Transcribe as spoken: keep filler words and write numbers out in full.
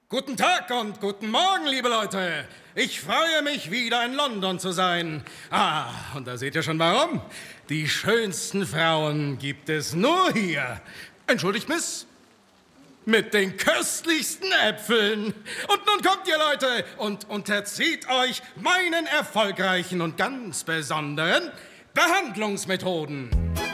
Guten Tag und guten Morgen, liebe Leute. Ich freue mich, wieder in London zu sein. Ah, und da seht ihr schon warum. Die schönsten Frauen gibt es nur hier. Entschuldigt, Miss? Mit den köstlichsten Äpfeln. Und nun kommt ihr, Leute, und unterzieht euch meinen erfolgreichen und ganz besonderen Behandlungsmethoden.